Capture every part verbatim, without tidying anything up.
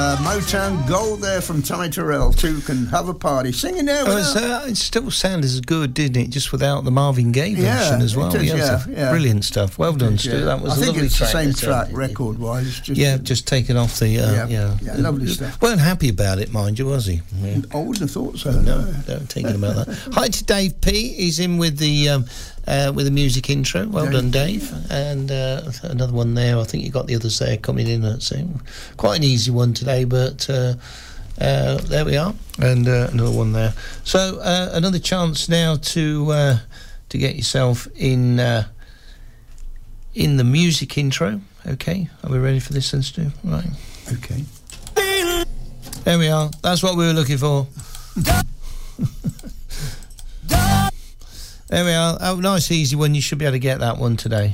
uh, Motown Gold there from Tommy Terrell. Two Can Have a Party. Singing there. Oh, it's, uh, it still sounded as good, didn't it? Just without the Marvin Gaye version yeah, as well. It is, yeah, yeah, yeah. Brilliant stuff. Well done, is, Stu. Yeah. That was I a think lovely it's track. the same It's, track, uh, record-wise. Just yeah, just taken off the... Uh, yeah, yeah. yeah, lovely stuff. Weren't happy about it, mind you, was he? Yeah. I wouldn't have thought so. No, no, thinking about that. Hi to Dave P. He's in with the um, uh, with the music intro. Well Dave. done, Dave. And uh, another one there. I think you got the others there coming in. Let's see. Quite an easy one today, but uh, uh, there we are. And uh, another one there. So uh, another chance now to uh, to get yourself in uh, in the music intro. Okay, are we ready for this, then, Stu? Right. Okay. There we are. That's what we were looking for. There we are. Oh, nice, easy one. You should be able to get that one today.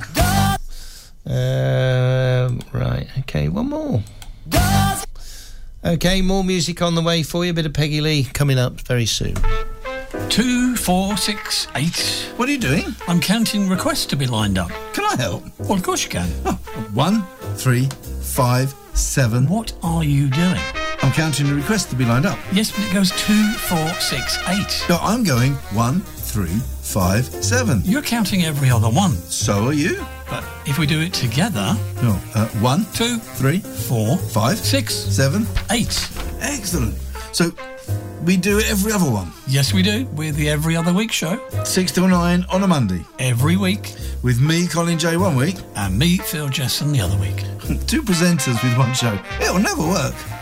Um, right. Okay, one more. Okay, more music on the way for you. A bit of Peggy Lee coming up very soon. Two, four, six, eight. What are you doing? I'm counting requests to be lined up. Can I help? Well, of course you can. Oh, one, three, five, seven. What are you doing? I'm counting the requests to be lined up. Yes, but it goes two, four, six, eight. No, I'm going one, three, five, seven. You're counting every other one. So are you. But if we do it together... No, uh, one, two, three, four, five, six, seven, eight. Excellent. So we do every other one. Yes, we do. We're the Every Other Week show. Six till nine on a Monday. Every week. With me, Colin J, one week. And me, Phil Jesson, the other week. Two presenters with one show. It'll never work.